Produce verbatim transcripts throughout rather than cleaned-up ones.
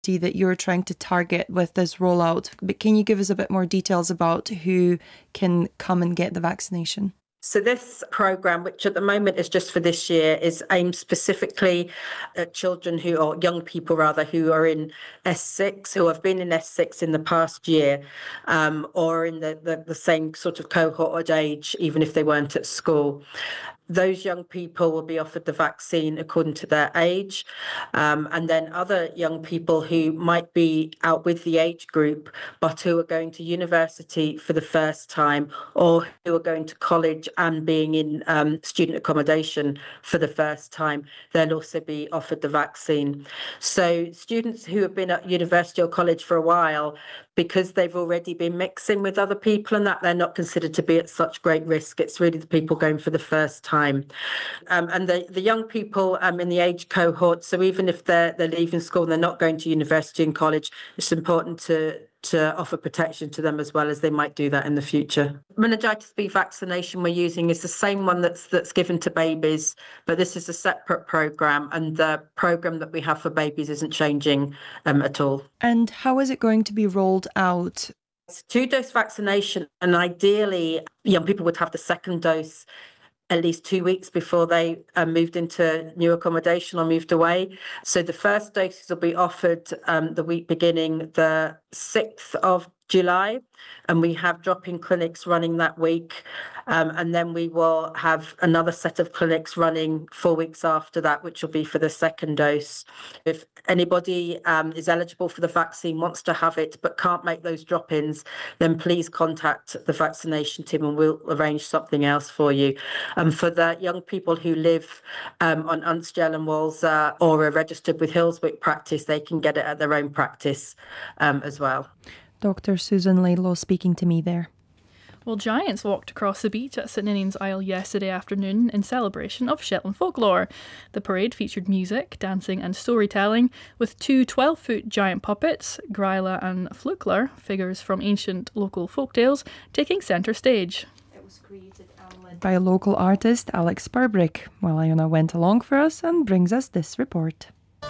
that you're trying to target with this rollout. But can you give us a bit more details about who can come and get the vaccination? So this programme, which at the moment is just for this year, is aimed specifically at children who, or young people rather, who are in S six, who have been in S six in the past year, um, or in the, the, the same sort of cohort age, even if they weren't at school. Those young people will be offered the vaccine according to their age. Um, and then other young people who might be out with the age group, but who are going to university for the first time, or who are going to college and being in um, student accommodation for the first time, they'll also be offered the vaccine. So students who have been at university or college for a while, because they've already been mixing with other people and that, they're not considered to be at such great risk. It's really the people going for the first time. Um, and the, the young people um, in the age cohort, so even if they're, they're leaving school and they're not going to university and college, it's important to to offer protection to them as well, as they might do that in the future. Meningitis B vaccination we're using is the same one that's that's given to babies, but this is a separate programme, and the programme that we have for babies isn't changing um, at all. And how is it going to be rolled out? It's two-dose vaccination, and ideally young people would have the second dose at least two weeks before they uh, moved into new accommodation or moved away. So the first doses will be offered um, the week beginning the sixth of July, and we have drop-in clinics running that week. Um, and then we will have another set of clinics running four weeks after that, which will be for the second dose. If anybody um, is eligible for the vaccine, wants to have it, but can't make those drop-ins, then please contact the vaccination team and we'll arrange something else for you. And um, for the young people who live um, on Unsdale and Walser or are registered with Hillswick practice, they can get it at their own practice um, as well. Doctor Susan Laidlaw speaking to me there. Well, giants walked across the beach at St Ninian's Isle yesterday afternoon in celebration of Shetland folklore. The parade featured music, dancing and storytelling, with two twelve-foot giant puppets, Gryla and Flukler, figures from ancient local folktales, taking centre stage. It was created and led by a local artist, Alex Burbrick, while Iona went along for us and brings us this report.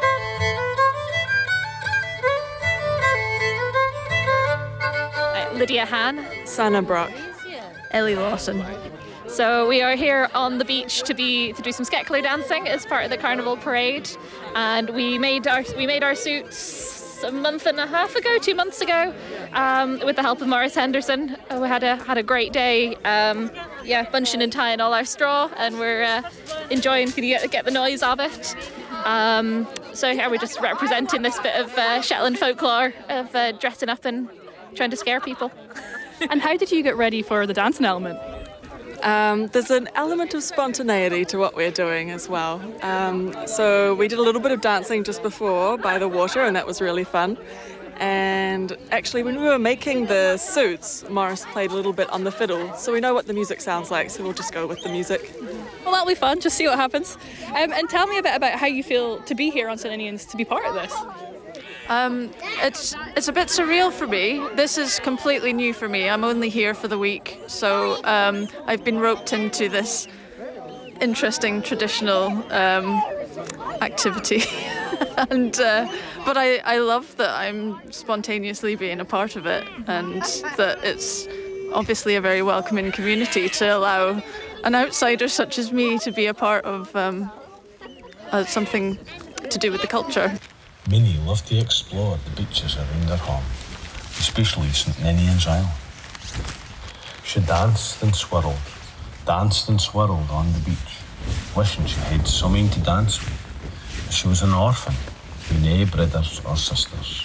Lydia Han, Sanna Brock, Ellie Lawson. So we are here on the beach to be to do some skeckler dancing as part of the carnival parade, and we made our we made our suits a month and a half ago, two months ago, um, with the help of Morris Henderson. We had a had a great day, um, yeah, bunching and tying all our straw, and we're uh, enjoying to get, get the noise of it. Um, so yeah, we're just representing this bit of uh, Shetland folklore of uh, dressing up and trying to scare people. And how did you get ready for the dancing element? Um, there's an element of spontaneity to what we're doing as well. Um, so we did a little bit of dancing just before by the water, and that was really fun. And actually, when we were making the suits, Morris played a little bit on the fiddle, so we know what the music sounds like, so we'll just go with the music. Well, that'll be fun, just see what happens. Um, and tell me a bit about how you feel to be here on St Ninian's to be part of this. Um, it's it's a bit surreal for me. This is completely new for me. I'm only here for the week, so um, I've been roped into this interesting traditional um, activity. and uh, but I, I love that I'm spontaneously being a part of it, and that it's obviously a very welcoming community to allow an outsider such as me to be a part of um, uh, something to do with the culture. Many love to explore the beaches around their home, especially St Ninian's Isle. She danced and swirled, danced and swirled on the beach, wishing she had someone to dance with. She was an orphan, with no brothers or sisters.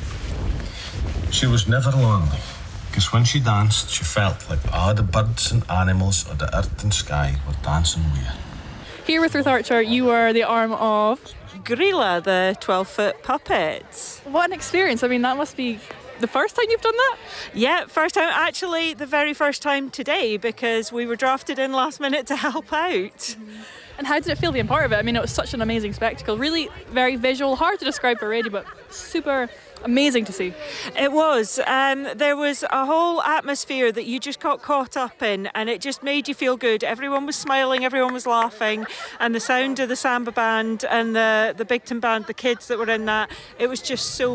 She was never lonely, because when she danced, she felt like all the birds and animals of the earth and sky were dancing with her. Here with Ruth Archer, you are the arm of Gryla, the twelve-foot puppet. What an experience. I mean, that must be the first time you've done that? Yeah, first time. Actually, the very first time today, because we were drafted in last minute to help out. Mm-hmm. And how did it feel being part of it? I mean, it was such an amazing spectacle. Really very visual, hard to describe for radio, but super amazing to see. It was. Um, there was a whole atmosphere that you just got caught up in, and it just made you feel good. Everyone was smiling, everyone was laughing, and the sound of the samba band and the, the Bigton band, the kids that were in that, it was just so